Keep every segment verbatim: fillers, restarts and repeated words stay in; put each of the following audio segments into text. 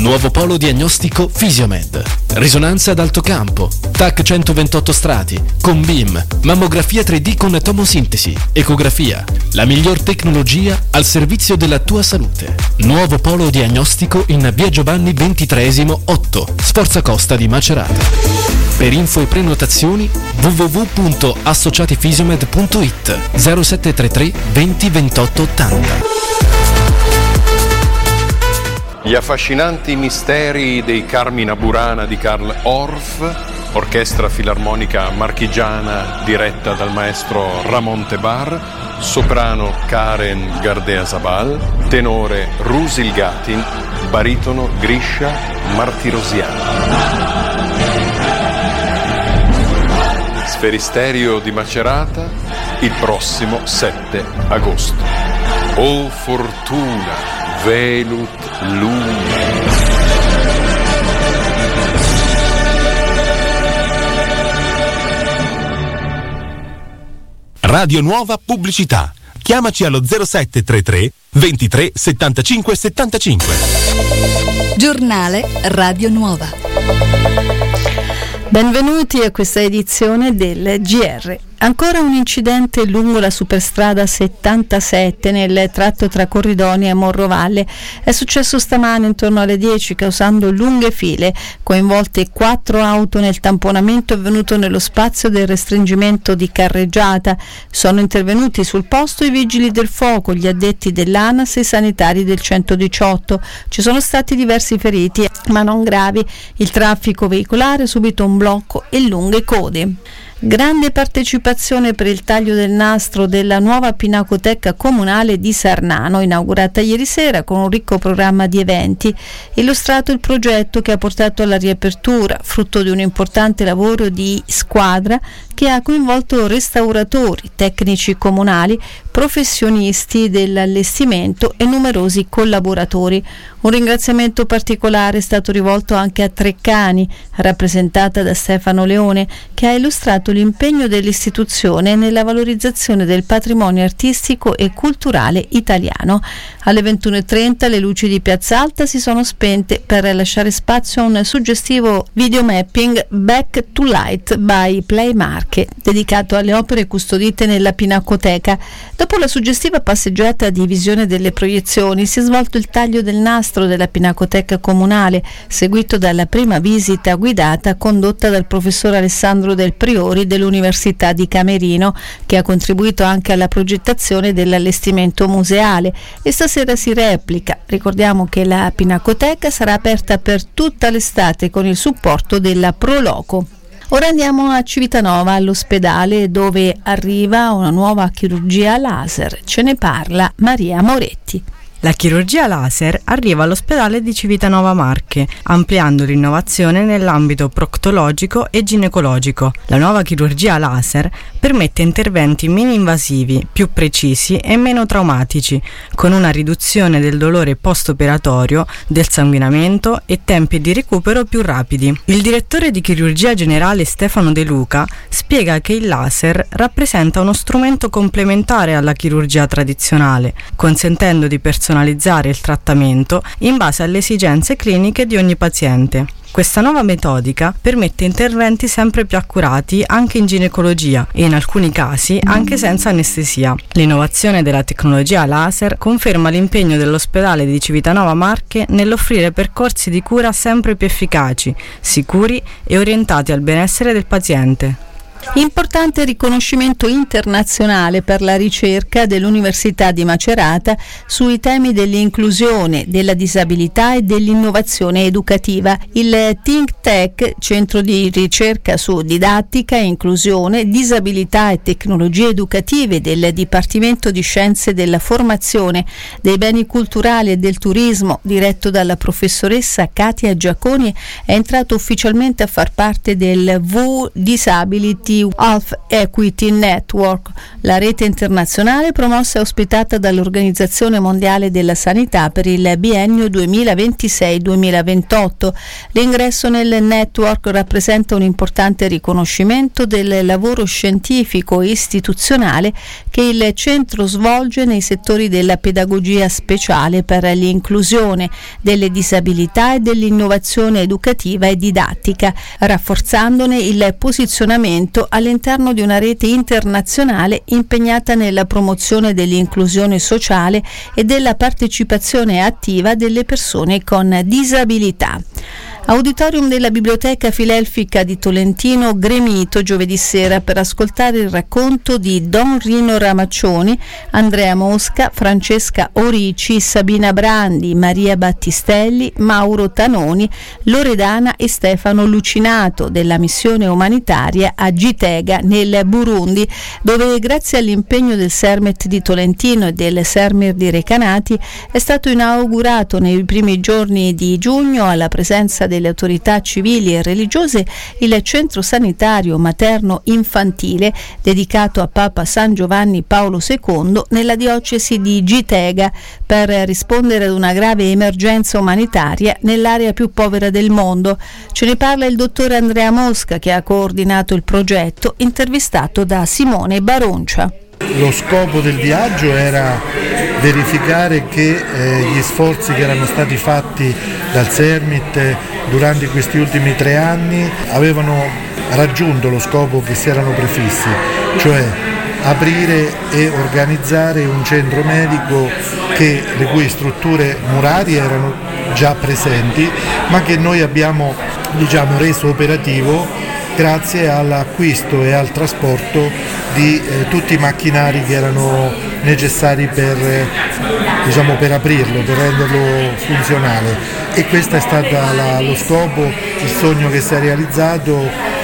Nuovo polo diagnostico Fisiomed. Risonanza ad alto campo, T A C centoventotto strati, con B I M, mammografia tre D con tomosintesi, ecografia. La miglior tecnologia al servizio della tua salute. Nuovo polo diagnostico in via Giovanni ventitreesimo otto, Sforza Costa di Macerata. Per info e prenotazioni w w w punto associatifisiomed punto i t zero sette tre tre venti ventotto ottanta. Gli affascinanti misteri dei Carmina Burana di Karl Orff, orchestra filarmonica marchigiana diretta dal maestro Ramon Tebar, soprano Karen Gardea-Zabal, tenore Rusil Gatin, baritono Grisha Martirosian. Sferisterio di Macerata il prossimo sette agosto. O fortuna velut lumen. Radio Nuova Pubblicità. Chiamaci allo zero sette tre tre ventitré settantacinque settantacinque. Giornale Radio Nuova. Benvenuti a questa edizione del G R. Ancora un incidente lungo la superstrada settantasette nel tratto tra Corridonia e Morrovalle. È successo stamane intorno alle dieci, causando lunghe file, coinvolte quattro auto nel tamponamento avvenuto nello spazio del restringimento di carreggiata. Sono intervenuti sul posto i vigili del fuoco, gli addetti dell'ANAS e i sanitari del centodiciotto. Ci sono stati diversi feriti, ma non gravi. Il traffico veicolare ha subito un blocco e lunghe code. Grande partecipazione per il taglio del nastro della nuova Pinacoteca Comunale di Sarnano, inaugurata ieri sera con un ricco programma di eventi. Illustrato il progetto che ha portato alla riapertura, frutto di un importante lavoro di squadra che ha coinvolto restauratori, tecnici comunali, professionisti dell'allestimento e numerosi collaboratori. Un ringraziamento particolare è stato rivolto anche a Treccani, rappresentata da Stefano Leone, che ha illustrato l'impegno dell'istituzione nella valorizzazione del patrimonio artistico e culturale italiano. Alle ventuno e trenta le luci di Piazza Alta si sono spente per lasciare spazio a un suggestivo videomapping Back to Light by Play Marche, dedicato alle opere custodite nella Pinacoteca. Dopo la suggestiva passeggiata di visione delle proiezioni si è svolto il taglio del nastro della Pinacoteca Comunale, seguito dalla prima visita guidata condotta dal professor Alessandro Del Priori dell'Università di Camerino, che ha contribuito anche alla progettazione dell'allestimento museale, e stasera si replica. Ricordiamo che la Pinacoteca sarà aperta per tutta l'estate con il supporto della Proloco. Ora andiamo a Civitanova, all'ospedale, dove arriva una nuova chirurgia laser. Ce ne parla Maria Moretti. La chirurgia laser arriva all'ospedale di Civitanova Marche, ampliando l'innovazione nell'ambito proctologico e ginecologico. La nuova chirurgia laser permette interventi mini-invasivi, più precisi e meno traumatici, con una riduzione del dolore post-operatorio, del sanguinamento e tempi di recupero più rapidi. Il direttore di chirurgia generale Stefano De Luca spiega che il laser rappresenta uno strumento complementare alla chirurgia tradizionale, consentendo di personalizzare il trattamento in base alle esigenze cliniche di ogni paziente. Questa nuova metodica permette interventi sempre più accurati anche in ginecologia e in alcuni casi anche senza anestesia. L'innovazione della tecnologia laser conferma l'impegno dell'ospedale di Civitanova Marche nell'offrire percorsi di cura sempre più efficaci, sicuri e orientati al benessere del paziente. Importante riconoscimento internazionale per la ricerca dell'Università di Macerata sui temi dell'inclusione, della disabilità e dell'innovazione educativa. Il Think Tech, centro di ricerca su didattica, inclusione, disabilità e tecnologie educative del Dipartimento di Scienze della Formazione, dei Beni Culturali e del Turismo, diretto dalla professoressa Katia Giaconi, è entrato ufficialmente a far parte del V Disability di Health Equity Network, la rete internazionale promossa e ospitata dall'Organizzazione Mondiale della Sanità per il biennio duemilaventisei duemilaventotto. L'ingresso nel network rappresenta un importante riconoscimento del lavoro scientifico e istituzionale che il centro svolge nei settori della pedagogia speciale per l'inclusione, delle disabilità e dell'innovazione educativa e didattica, rafforzandone il posizionamento all'interno di una rete internazionale impegnata nella promozione dell'inclusione sociale e della partecipazione attiva delle persone con disabilità. Auditorium della Biblioteca Fidelfica di Tolentino gremito giovedì sera per ascoltare il racconto di Don Rino Ramaccioni, Andrea Mosca, Francesca Orici, Sabina Brandi, Maria Battistelli, Mauro Tanoni, Loredana e Stefano Lucinato della missione umanitaria a Gitega nel Burundi, dove grazie all'impegno del Sermet di Tolentino e del Sermir di Recanati è stato inaugurato nei primi giorni di giugno alla presenza delle autorità civili e religiose il centro sanitario materno infantile dedicato a Papa San Giovanni Paolo secondo nella diocesi di Gitega per rispondere ad una grave emergenza umanitaria nell'area più povera del mondo. Ce ne parla il dottore Andrea Mosca, che ha coordinato il progetto, intervistato da Simone Baroncia. Lo scopo del viaggio era verificare che eh, gli sforzi che erano stati fatti dal Sermit durante questi ultimi tre anni avevano raggiunto lo scopo che si erano prefissi, cioè aprire e organizzare un centro medico che, le cui strutture murarie erano già presenti, ma che noi abbiamo diciamo, reso operativo grazie all'acquisto e al trasporto di eh, tutti i macchinari che erano necessari per, eh, diciamo, per aprirlo, per renderlo funzionale. E questo è stato la, lo scopo, il sogno che si è realizzato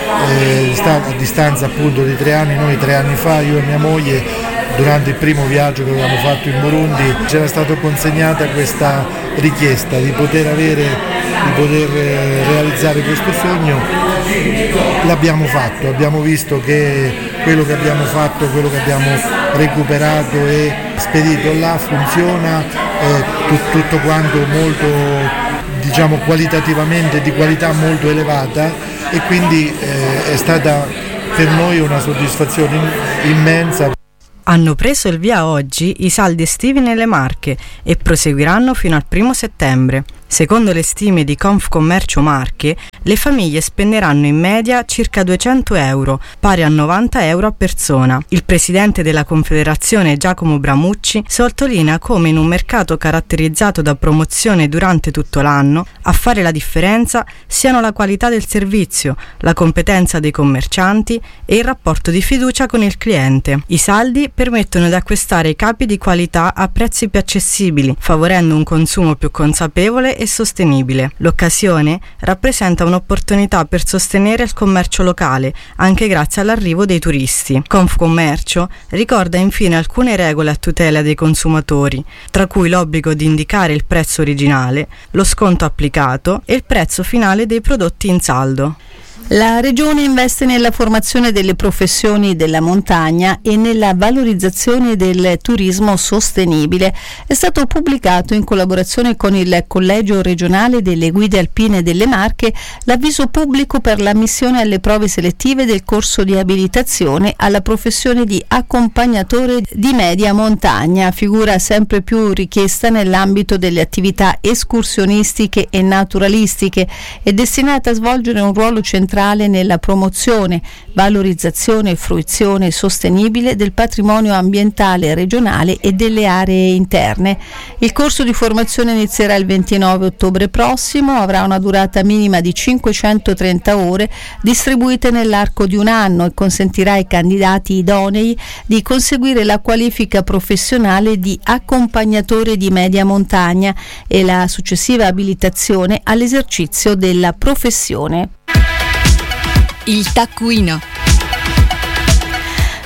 eh, a distanza appunto di tre anni. Noi tre anni fa, io e mia moglie, durante il primo viaggio che avevamo fatto in Burundi, c'era stata consegnata questa richiesta di poter avere, di poter realizzare questo sogno. L'abbiamo fatto, abbiamo visto che quello che abbiamo fatto, quello che abbiamo recuperato e spedito là funziona, eh, tut, tutto quanto molto, diciamo, qualitativamente di qualità molto elevata, e quindi eh, è stata per noi una soddisfazione immensa. Hanno preso il via oggi i saldi estivi nelle Marche e proseguiranno fino al primo settembre. Secondo le stime di Confcommercio Marche, le famiglie spenderanno in media circa duecento euro, pari a novanta euro a persona. Il presidente della Confederazione, Giacomo Bramucci, sottolinea come in un mercato caratterizzato da promozione durante tutto l'anno, a fare la differenza siano la qualità del servizio, la competenza dei commercianti e il rapporto di fiducia con il cliente. I saldi permettono di acquistare i capi di qualità a prezzi più accessibili, favorendo un consumo più consapevole e sostenibile. L'occasione rappresenta un'opportunità per sostenere il commercio locale, anche grazie all'arrivo dei turisti. Confcommercio ricorda infine alcune regole a tutela dei consumatori, tra cui l'obbligo di indicare il prezzo originale, lo sconto applicato e il prezzo finale dei prodotti in saldo. La Regione investe nella formazione delle professioni della montagna e nella valorizzazione del turismo sostenibile. È stato pubblicato in collaborazione con il Collegio regionale delle guide alpine delle Marche l'avviso pubblico per l'ammissione alle prove selettive del corso di abilitazione alla professione di accompagnatore di media montagna, figura sempre più richiesta nell'ambito delle attività escursionistiche e naturalistiche e destinata a svolgere un ruolo centrale nella promozione, valorizzazione e fruizione sostenibile del patrimonio ambientale regionale e delle aree interne. Il corso di formazione inizierà il ventinove ottobre prossimo, avrà una durata minima di cinquecentotrenta ore distribuite nell'arco di un anno e consentirà ai candidati idonei di conseguire la qualifica professionale di accompagnatore di media montagna e la successiva abilitazione all'esercizio della professione. Il taccuino.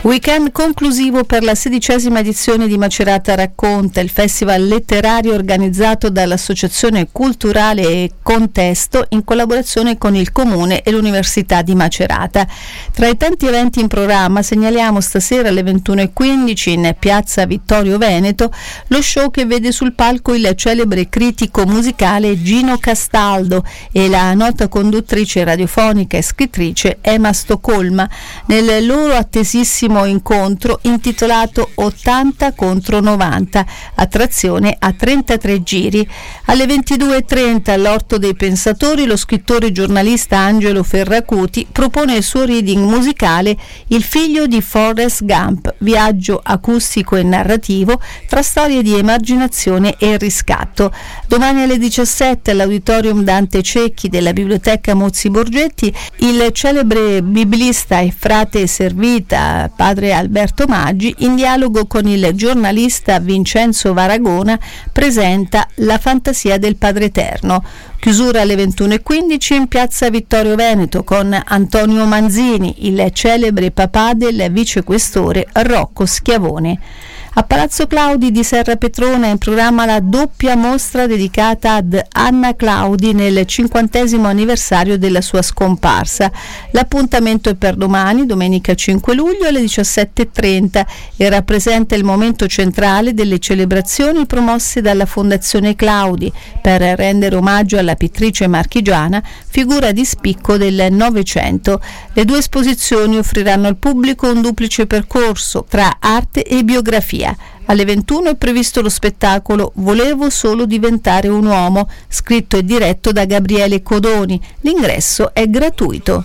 Weekend conclusivo per la sedicesima edizione di Macerata Racconta, il festival letterario organizzato dall'Associazione Culturale Contesto in collaborazione con il Comune e l'Università di Macerata. Tra i tanti eventi in programma segnaliamo stasera alle ventuno e quindici in piazza Vittorio Veneto lo show che vede sul palco il celebre critico musicale Gino Castaldo e la nota conduttrice radiofonica e scrittrice Emma Stoccolma nel loro attesissimo incontro intitolato ottanta contro novanta, attrazione a trentatré giri. Alle ventidue e trenta all'Orto dei Pensatori lo scrittore e giornalista Angelo Ferracuti propone il suo reading musicale Il figlio di Forrest Gump, viaggio acustico e narrativo tra storie di emarginazione e riscatto. Domani alle diciassette all'Auditorium Dante Cecchi della Biblioteca Mozzi Borgetti il celebre biblista e frate servita padre Alberto Maggi, in dialogo con il giornalista Vincenzo Varagona, presenta La fantasia del Padre Eterno. Chiusura alle ventuno e quindici in piazza Vittorio Veneto con Antonio Manzini, il celebre papà del vicequestore Rocco Schiavone. A Palazzo Claudi di Serra Petrona è in programma la doppia mostra dedicata ad Anna Claudi nel cinquantesimo anniversario della sua scomparsa. L'appuntamento è per domani, domenica cinque luglio alle diciassette e trenta e rappresenta il momento centrale delle celebrazioni promosse dalla Fondazione Claudi per rendere omaggio alla pittrice marchigiana, figura di spicco del Novecento. Le due esposizioni offriranno al pubblico un duplice percorso tra arte e biografia. Alle ventuno è previsto lo spettacolo Volevo solo diventare un uomo, scritto e diretto da Gabriele Codoni. L'ingresso è gratuito.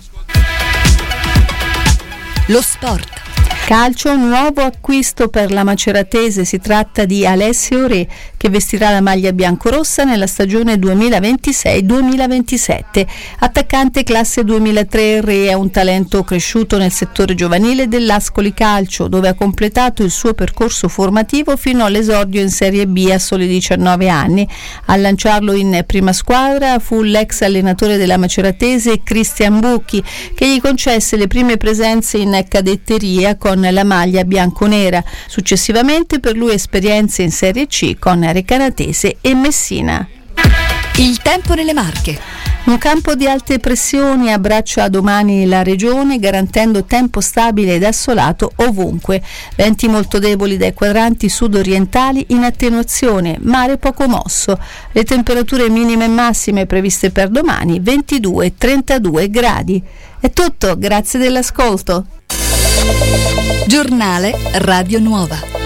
Lo sport. Calcio, nuovo acquisto per la maceratese, si tratta di Alessio Re che vestirà la maglia biancorossa nella stagione duemilaventisei duemilaventisette. Attaccante classe duemilatré, Re è un talento cresciuto nel settore giovanile dell'Ascoli Calcio, dove ha completato il suo percorso formativo fino all'esordio in Serie B a soli diciannove anni. A lanciarlo in prima squadra fu l'ex allenatore della maceratese Cristian Bucchi, che gli concesse le prime presenze in cadetteria con la maglia bianconera. Successivamente per lui esperienze in Serie C con Recanatese e Messina. Il tempo nelle Marche. Un campo di alte pressioni abbraccia domani la regione, garantendo tempo stabile ed assolato ovunque. Venti molto deboli dai quadranti sud-orientali in attenuazione, mare poco mosso. Le temperature minime e massime previste per domani ventidue trentadue gradi. È tutto, grazie dell'ascolto. Giornale Radio Nuova.